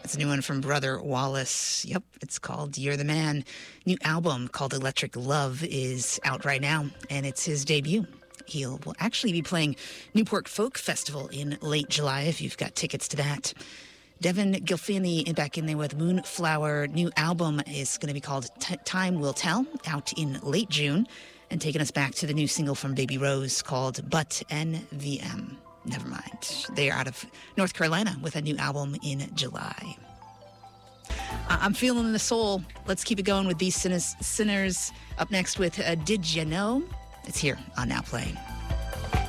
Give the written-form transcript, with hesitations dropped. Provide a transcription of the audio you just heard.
It's a new one from Brother Wallace. Yep, it's called You're the Man. New album called Electric Love is out right now, and it's his debut. He will actually be playing Newport Folk Festival in late July, if you've got tickets to that. Devin Gilfini back in there with Moonflower. New album is going to be called Time Will Tell, out in late June, and taking us back to the new single from Baby Rose called But NVM. Never mind. They are out of North Carolina with a new album in July. I'm feeling the soul. Let's keep it going with these sinners. Up next with Did Ya Know? It's here on Now Playing.